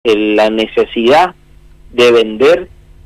la necesidad de vender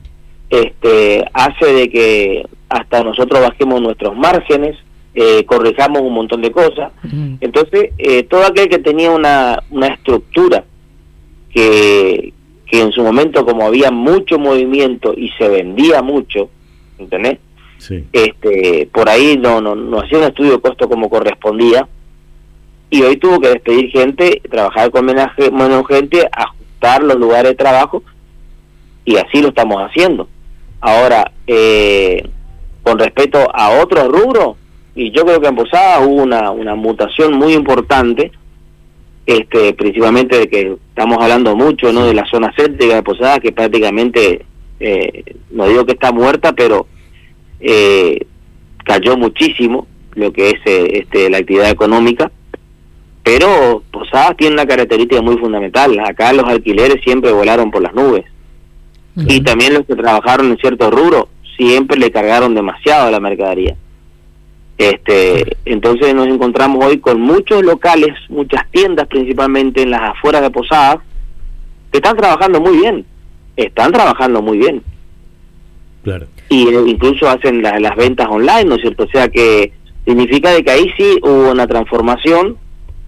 hace de que hasta nosotros bajemos nuestros márgenes, corrijamos un montón de cosas. Entonces, todo aquel que tenía una estructura que en su momento, como había mucho movimiento y se vendía mucho, ¿entendés? Sí. Por ahí no hacía un estudio de costo como correspondía, y hoy tuvo que despedir gente, trabajar con menos gente, ajustar los lugares de trabajo, y así lo estamos haciendo. Ahora, con respecto a otros rubros, y yo creo que en Posadas hubo una mutación muy importante, principalmente de que estamos hablando mucho, ¿no?, de la zona céntrica de Posadas, que prácticamente, no digo que está muerta, pero cayó muchísimo lo que es la actividad económica. Pero Posadas tiene una característica muy fundamental: acá los alquileres siempre volaron por las nubes, y también los que trabajaron en ciertos rubros siempre le cargaron demasiado a la mercadería. Entonces nos encontramos hoy con muchos locales, muchas tiendas, principalmente en las afueras de Posadas, que están trabajando muy bien, Claro. y incluso hacen las ventas online, ¿no es cierto? O sea que significa de que ahí sí hubo una transformación,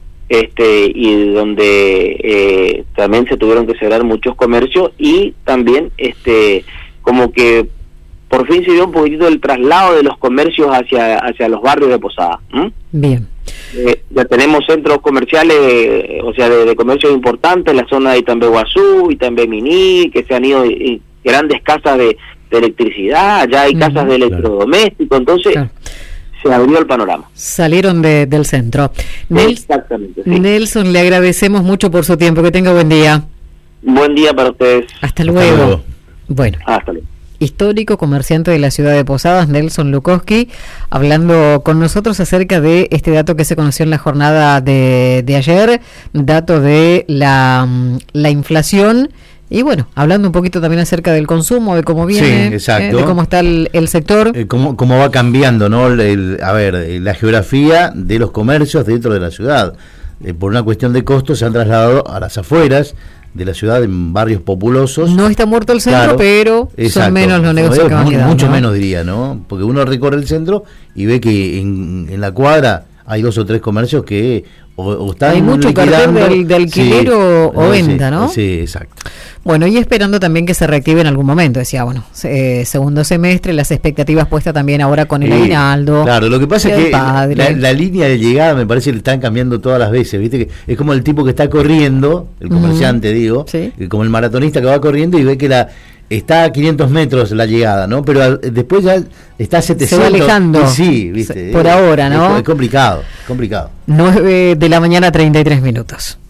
y donde también se tuvieron que cerrar muchos comercios, y también como que por fin se dio un poquitito el traslado de los comercios hacia los barrios de Posadas. Bien. Ya tenemos centros comerciales, o sea, de comercios importantes en la zona de Itambeguazú, Itambeminí, que se han ido, y grandes casas de electricidad, ya hay casas de electrodomésticos, entonces se abrió el panorama. Salieron del centro. Exactamente. Sí. Nelson, le agradecemos mucho por su tiempo, que tenga buen día. Buen día para ustedes. Hasta luego. Bueno. Hasta luego. Histórico comerciante de la ciudad de Posadas, Nelson Lukowski, hablando con nosotros acerca de este dato que se conoció en la jornada de ayer, dato de la inflación, y bueno, hablando un poquito también acerca del consumo, de cómo viene, de cómo está el sector. Cómo va cambiando, ¿no? La geografía de los comercios dentro de la ciudad. Por una cuestión de costos se han trasladado a las afueras de la ciudad, en barrios populosos. No está muerto el centro, pero son menos los negocios que van quedando. Mucho menos, diría, ¿no? Porque uno recorre el centro y ve que en la cuadra hay 2 o 3 comercios que o están hay mucho cartel de alquiler o venta, ¿no? Sí, exacto. Bueno, y esperando también que se reactive en algún momento, decía, bueno, segundo semestre, las expectativas puestas también ahora con el aguinaldo. Claro, lo que pasa es que la línea de llegada me parece que le están cambiando todas las veces, ¿viste? Que es como el tipo que está corriendo, el comerciante, digo, como el maratonista que va corriendo y ve que está a 500 metros la llegada, ¿no? Pero después ya está a 700. Se va alejando. Sí, ¿viste? Por ahora, ¿no? Es complicado. 9 de la mañana, 33 minutos.